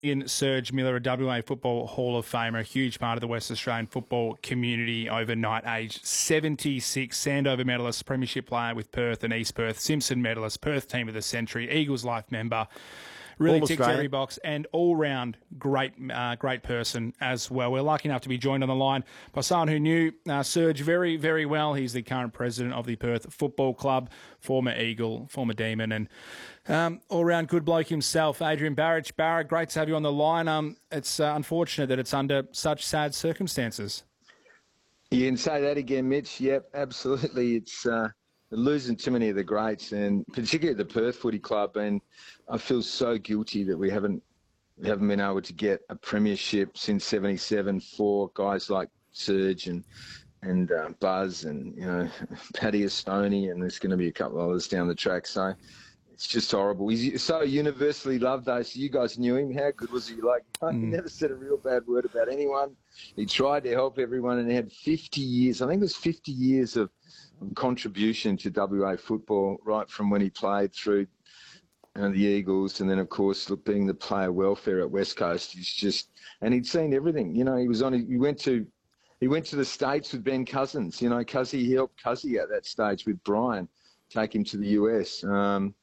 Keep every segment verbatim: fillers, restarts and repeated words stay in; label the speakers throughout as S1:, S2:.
S1: In Serge Miller, a W A Football Hall of Famer, a huge part of the West Australian football community overnight, aged seventy-six, Sandover medalist, premiership player with Perth and East Perth, Simpson medalist, Perth Team of the Century, Eagles Life member. Really
S2: All
S1: ticked
S2: Australian.
S1: every box, and all-round great uh, great person as well. We're lucky enough to be joined on the line by someone who knew uh, Serge very, very well. He's the current president of the Perth Football Club, former Eagle, former Demon, and um, all-round good bloke himself, Adrian Barich. Barra, great to have you on the line. Um, it's uh, unfortunate that it's under such sad circumstances.
S3: You can say that again, Mitch. Yep, absolutely. It's... Uh... losing too many of the greats, and particularly the Perth Footy Club, and I feel so guilty that we haven't we haven't been able to get a premiership since seventy-seven for guys like Serge and and uh, Buzz and you know Paddy Estoni, and there's going to be a couple of others down the track. So it's just horrible. He's so universally loved, though. So you guys knew him. How good was he? Like mm. he never said a real bad word about anyone. He tried to help everyone, and he had fifty years. I think it was fifty years of contribution to W A football, right from when he played through you know, the Eagles, and then of course look, being the player welfare at West Coast. He's just, and he'd seen everything. You know, he was on. He went to, he went to the States with Ben Cousins. You know, Cuzzy, he helped Cuzzy at that stage with Brian, take him to the U S. Um,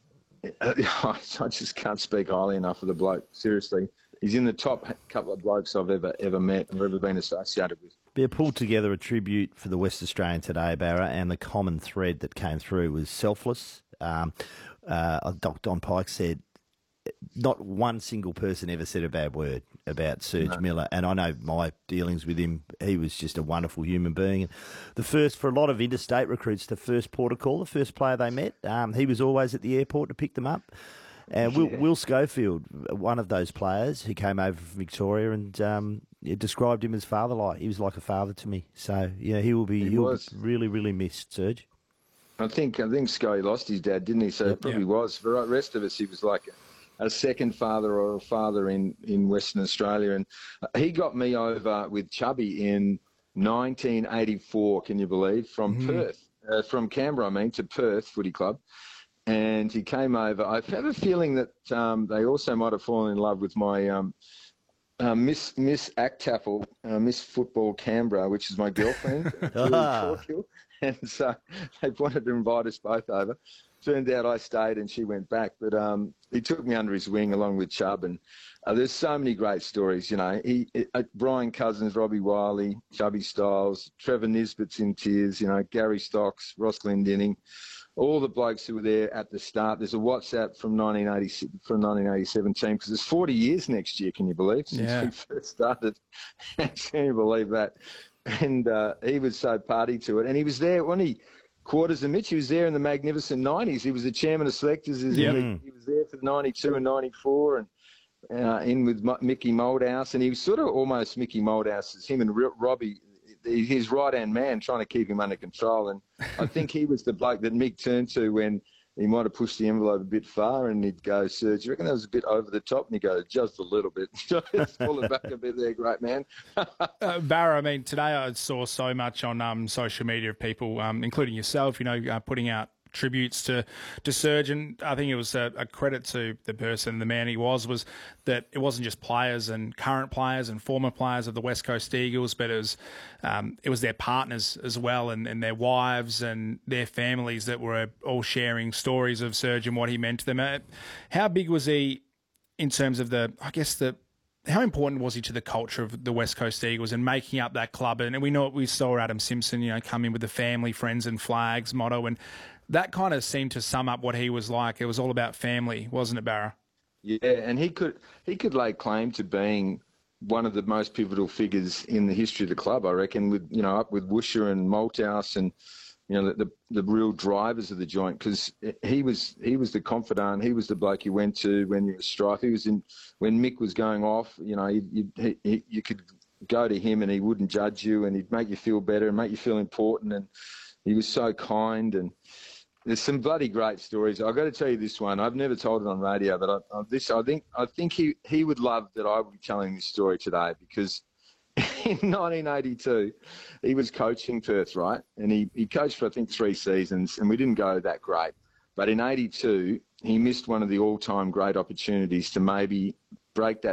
S3: I just can't speak highly enough of the bloke. Seriously, he's in the top couple of blokes I've ever ever met or ever been associated with.
S2: We pulled together a tribute for the West Australian today, Barra, and the common thread that came through was selfless. Um, uh, Doctor Don Pike said not one single person ever said a bad word about Serge no. Miller, and I know my dealings with him. He was just a wonderful human being. And the first, for a lot of interstate recruits, the first port of call, the first player they met, um, he was always at the airport to pick them up. And Will, yeah. Will Schofield, one of those players who came over from Victoria, and um, described him as father-like. He was like a father to me. So yeah, he will be. He will be really, really missed, Serge.
S3: I think I think Sky lost his dad, didn't he? So
S2: yep.
S3: it probably
S2: yeah.
S3: was. For the rest of us, he was like a, a second father or a father in, in Western Australia. And he got me over with Chubby in nineteen eighty-four. Can you believe? From mm. Perth, uh, from Canberra, I mean, to Perth Footy Club. And he came over. I have a feeling that um, they also might have fallen in love with my um, uh, Miss Miss Actaffel, uh, Miss Football Canberra, which is my girlfriend. And so they wanted to invite us both over. Turned out I stayed and she went back. But um, he took me under his wing along with Chubb. And uh, there's so many great stories, you know. He, uh, Brian Cousins, Robbie Wiley, Chubby Styles, Trevor Nisbet's in tears, you know, Gary Stocks, Ross Glendinning. All the blokes who were there at the start. There's a WhatsApp from nineteen eighty from nineteen eighty-seven team, because it's forty years next year. Can you believe? Since
S1: yeah.
S3: we first started. Can you believe that? And uh, he was so party to it, and he was there when he quarters of Mitch. He was there in the magnificent nineties. He was the chairman of selectors.
S1: Yeah.
S3: He, he was there for ninety-two and ninety-four, and uh, in with M- Mickey Moldhouse, and he was sort of almost Mickey Moldhouse as him and R- Robbie. His right-hand man, trying to keep him under control. And I think he was the bloke that Mick turned to when he might have pushed the envelope a bit far, and he'd go, Serge, you reckon that was a bit over the top? And he'd go, just a little bit. Just pull it back a bit there, great man.
S1: uh, Barra, I mean, today I saw so much on um, social media of people, um, including yourself, you know, uh, putting out tributes to, to Serge, and I think it was a, a credit to the person, the man he was, was that it wasn't just players and current players and former players of the West Coast Eagles, but it was um, it was their partners as well, and, and their wives and their families that were all sharing stories of Serge and what he meant to them. Uh, how big was he in terms of the, I guess, the how important was he to the culture of the West Coast Eagles and making up that club? And we know we saw Adam Simpson, you know, come in with the family, friends and flags motto, and that kind of seemed to sum up what he was like. It was all about family, wasn't it, Barra?
S3: Yeah, and he could he could lay claim to being one of the most pivotal figures in the history of the club, I reckon, with you know up with Woosher and Malthouse and you know the the, the real drivers of the joint, because he was he was the confidant. He was the bloke you went to when you were strife. He was in when Mick was going off. You know, you he, he, you could go to him and he wouldn't judge you, and he'd make you feel better and make you feel important. And he was so kind. And there's some bloody great stories. I've got to tell you this one. I've never told it on radio, but I, I, this I think I think he, he would love that I would be telling this story today, because in nineteen eighty-two he was coaching Perth, right? And he, he coached for, I think, three seasons, and we didn't go that great. But in eighty-two, he missed one of the all-time great opportunities to maybe break that